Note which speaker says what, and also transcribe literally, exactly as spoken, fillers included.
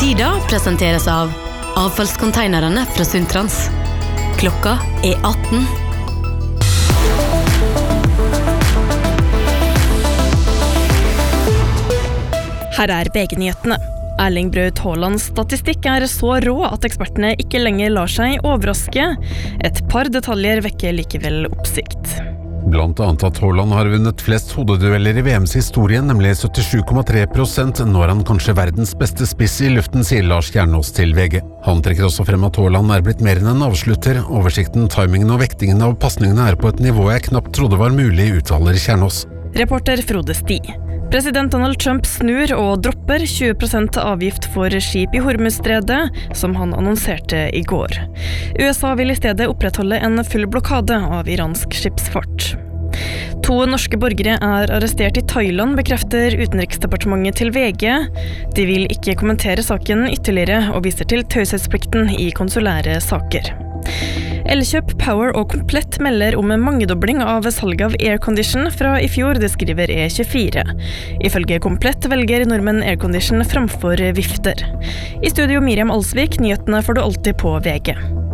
Speaker 1: Ida presenteres av avfallskonteinerne fra Sundtrans. Klokka er atten.
Speaker 2: Her er V G-nyhetene. Erling Braut Haalands statistikk er så rå at ekspertene ikke lenger lar seg overraske. Et par detaljer vekker likevel oppsikt.
Speaker 3: Blant annet at Haaland har vunnet flest hodedueller i V M's historie, nemlig syttisju komma tre prosent. Nå er han kanskje verdens beste spiss i luften, sier Lars Kjernås til V G. Han trekker også frem at Haaland er blitt mer enn en avslutter. Oversikten, timingen og vektingen av passningene er på et nivå jeg knapt trodde var mulig, uttaler Kjernås.
Speaker 2: Reporter Frode Sti. President Donald Trump snur og dropper tjue prosent avgift for skip i Hormuzstredet, som han annonserte i går. U S A vil i stedet opprettholde en full blokade av iransk skipsfart. To norske borgere er arrestert i Thailand, bekrefter utenriksdepartementet til V G. De vil ikke kommentere saken ytterligere og viser til taushetsplikten i konsulære saker. Elkjøp, Power og Komplett melder om en mangedobling av salg av aircondition fra i fjor, det skriver E tjuefire. Ifølge Komplett velger nordmenn aircondition framfor vifter. I studio Miriam Alsvik, nyhetene får du alltid på V G.